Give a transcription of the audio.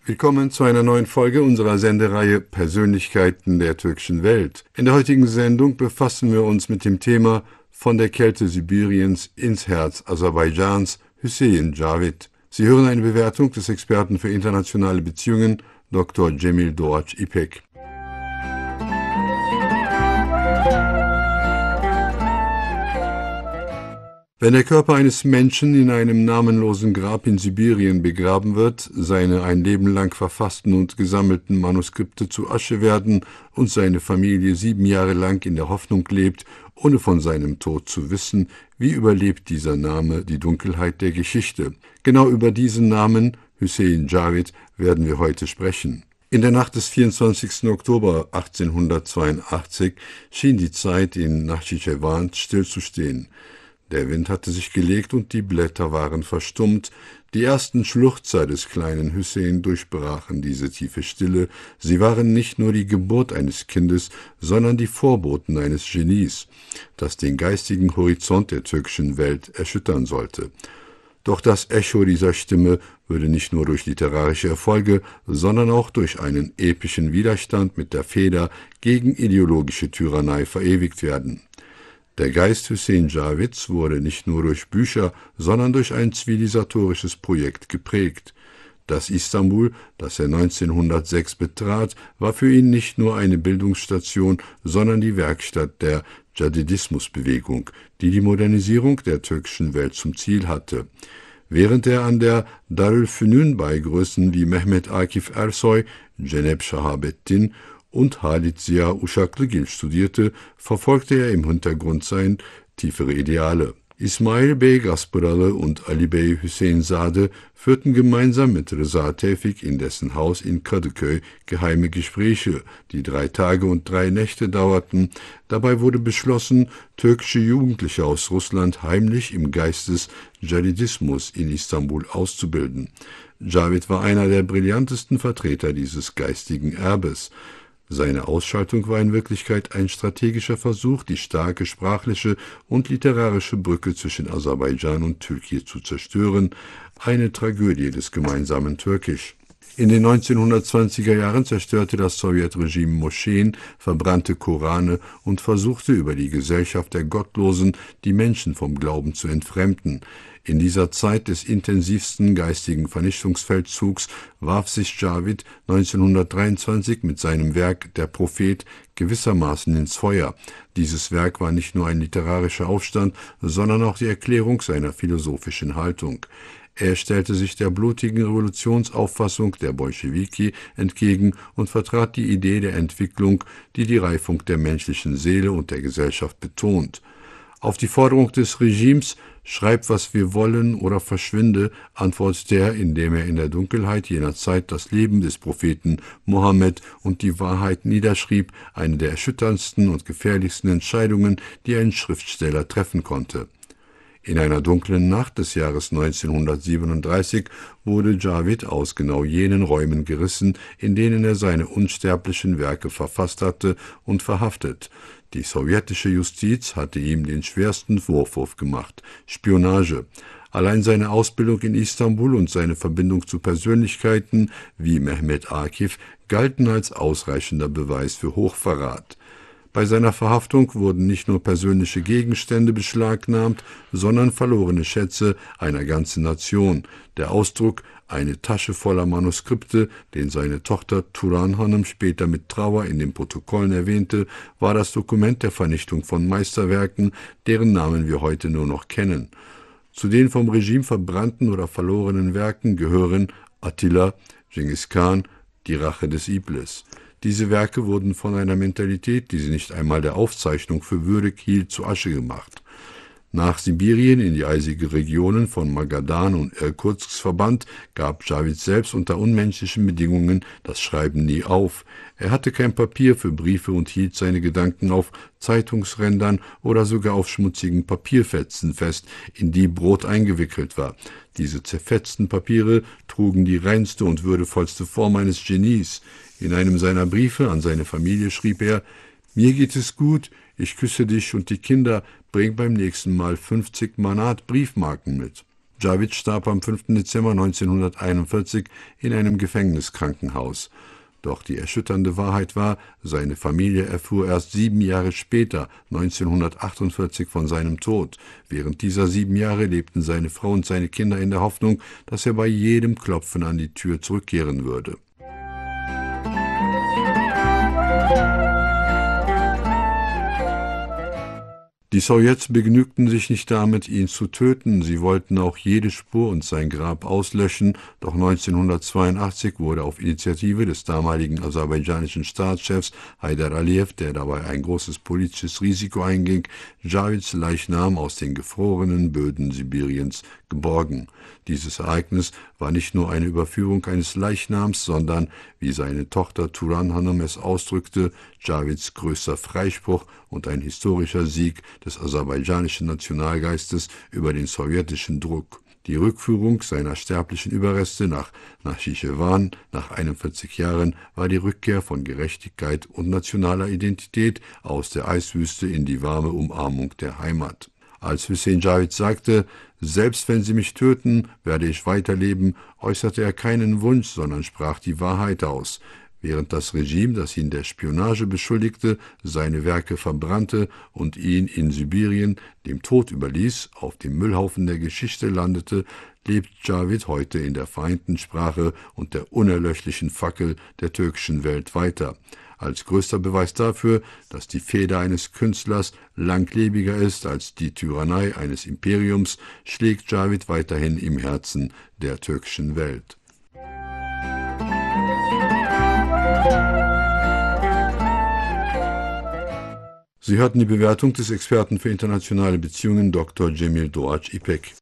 Willkommen zu einer neuen Folge unserer Sendereihe Persönlichkeiten der türkischen Welt. In der heutigen Sendung befassen wir uns mit dem Thema Von der Kälte Sibiriens ins Herz Aserbaidschans, Hüseyin Cavid. Sie hören eine Bewertung des Experten für internationale Beziehungen, Dr. Cemil Doğaç İpek. Wenn der Körper eines Menschen in einem namenlosen Grab in Sibirien begraben wird, seine ein Leben lang verfassten und gesammelten Manuskripte zu Asche werden und seine Familie 7 Jahre lang in der Hoffnung lebt, ohne von seinem Tod zu wissen, wie überlebt dieser Name die Dunkelheit der Geschichte? Genau über diesen Namen, Hüseyin Cavid, werden wir heute sprechen. In der Nacht des 24. Oktober 1882 schien die Zeit in Nakhitschewan stillzustehen. Der Wind hatte sich gelegt und die Blätter waren verstummt. Die ersten Schluchzer des kleinen Hüseyin durchbrachen diese tiefe Stille. Sie waren nicht nur die Geburt eines Kindes, sondern die Vorboten eines Genies, das den geistigen Horizont der türkischen Welt erschüttern sollte. Doch das Echo dieser Stimme würde nicht nur durch literarische Erfolge, sondern auch durch einen epischen Widerstand mit der Feder gegen ideologische Tyrannei verewigt werden. Der Geist Hüseyin Cavids wurde nicht nur durch Bücher, sondern durch ein zivilisatorisches Projekt geprägt. Das Istanbul, das er 1906 betrat, war für ihn nicht nur eine Bildungsstation, sondern die Werkstatt der Cadidismusbewegung, die die Modernisierung der türkischen Welt zum Ziel hatte. Während er an der Darülfünun bei Größen wie Mehmet Akif Ersoy, Cenep Şahabettin und Halit Ziya Uşaklıgil studierte, verfolgte er im Hintergrund sein tiefere Ideale. İsmail Bey Gaspıralı und Ali Bey Hüseyinzade führten gemeinsam mit Rıza Tevfik in dessen Haus in Kadıköy geheime Gespräche, die 3 Tage und 3 Nächte dauerten. Dabei wurde beschlossen, türkische Jugendliche aus Russland heimlich im Geist des Cadidismus in Istanbul auszubilden. Cavid war einer der brillantesten Vertreter dieses geistigen Erbes. Seine Ausschaltung war in Wirklichkeit ein strategischer Versuch, die starke sprachliche und literarische Brücke zwischen Aserbaidschan und Türkei zu zerstören, eine Tragödie des gemeinsamen Türkisch. In den 1920er Jahren zerstörte das Sowjetregime Moscheen, verbrannte Korane und versuchte über die Gesellschaft der Gottlosen die Menschen vom Glauben zu entfremden. In dieser Zeit des intensivsten geistigen Vernichtungsfeldzugs warf sich Cavid 1923 mit seinem Werk Der Prophet gewissermaßen ins Feuer. Dieses Werk war nicht nur ein literarischer Aufstand, sondern auch die Erklärung seiner philosophischen Haltung. Er stellte sich der blutigen Revolutionsauffassung der Bolschewiki entgegen und vertrat die Idee der Entwicklung, die die Reifung der menschlichen Seele und der Gesellschaft betont. Auf die Forderung des Regimes »Schreib, was wir wollen oder verschwinde«, antwortete er, indem er in der Dunkelheit jener Zeit das Leben des Propheten Mohammed und die Wahrheit niederschrieb, eine der erschütterndsten und gefährlichsten Entscheidungen, die ein Schriftsteller treffen konnte. In einer dunklen Nacht des Jahres 1937 wurde Cavid aus genau jenen Räumen gerissen, in denen er seine unsterblichen Werke verfasst hatte, und verhaftet. Die sowjetische Justiz hatte ihm den schwersten Vorwurf gemacht: Spionage. Allein seine Ausbildung in Istanbul und seine Verbindung zu Persönlichkeiten wie Mehmet Akif galten als ausreichender Beweis für Hochverrat. Bei seiner Verhaftung wurden nicht nur persönliche Gegenstände beschlagnahmt, sondern verlorene Schätze einer ganzen Nation. Der Ausdruck »eine Tasche voller Manuskripte«, den seine Tochter Turan Hanım später mit Trauer in den Protokollen erwähnte, war das Dokument der Vernichtung von Meisterwerken, deren Namen wir heute nur noch kennen. Zu den vom Regime verbrannten oder verlorenen Werken gehören Attila, Genghis Khan, die Rache des Iblis. Diese Werke wurden von einer Mentalität, die sie nicht einmal der Aufzeichnung für würdig hielt, zu Asche gemacht. Nach Sibirien in die eisige Regionen von Magadan und Irkutsk verbannt, gab Cavid selbst unter unmenschlichen Bedingungen das Schreiben nie auf. Er hatte kein Papier für Briefe und hielt seine Gedanken auf Zeitungsrändern oder sogar auf schmutzigen Papierfetzen fest, in die Brot eingewickelt war. Diese zerfetzten Papiere trugen die reinste und würdevollste Form eines Genies. In einem seiner Briefe an seine Familie schrieb er: »Mir geht es gut, ich küsse dich und die Kinder, bring beim nächsten Mal 50 Manat Briefmarken mit.« Javid starb am 5. Dezember 1941 in einem Gefängniskrankenhaus. Doch die erschütternde Wahrheit war, seine Familie erfuhr erst 7 Jahre später, 1948, von seinem Tod. Während dieser 7 Jahre lebten seine Frau und seine Kinder in der Hoffnung, dass er bei jedem Klopfen an die Tür zurückkehren würde. Die Sowjets begnügten sich nicht damit, ihn zu töten, sie wollten auch jede Spur und sein Grab auslöschen, doch 1982 wurde auf Initiative des damaligen aserbaidschanischen Staatschefs Haydar Aliyev, der dabei ein großes politisches Risiko einging, Javids Leichnam aus den gefrorenen Böden Sibiriens geborgen. Dieses Ereignis war nicht nur eine Überführung eines Leichnams, sondern, wie seine Tochter Turan Hanım es ausdrückte, Javids größter Freispruch und ein historischer Sieg des aserbaidschanischen Nationalgeistes über den sowjetischen Druck. Die Rückführung seiner sterblichen Überreste nach Nachichewan nach 41 Jahren war die Rückkehr von Gerechtigkeit und nationaler Identität aus der Eiswüste in die warme Umarmung der Heimat. Als Hüseyin Javid sagte, selbst wenn sie mich töten, werde ich weiterleben, äußerte er keinen Wunsch, sondern sprach die Wahrheit aus. Während das Regime, das ihn der Spionage beschuldigte, seine Werke verbrannte und ihn in Sibirien dem Tod überließ, auf dem Müllhaufen der Geschichte landete, lebt Javid heute in der vereinten Sprache und der unerlöschlichen Fackel der türkischen Welt weiter. Als größter Beweis dafür, dass die Feder eines Künstlers langlebiger ist als die Tyrannei eines Imperiums, schlägt Javid weiterhin im Herzen der türkischen Welt. Sie hörten die Bewertung des Experten für internationale Beziehungen Dr. Cemil Doğaç İpek.